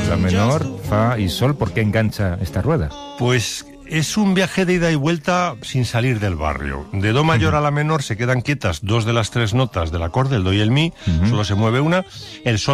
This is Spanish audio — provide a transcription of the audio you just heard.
la menor, fa y sol. ¿Por qué engancha esta rueda? Pues es un viaje de ida y vuelta sin salir del barrio. De do mayor a la menor se quedan quietas 2 de las 3 notas del acorde, el do y el mi, solo se mueve una. El sol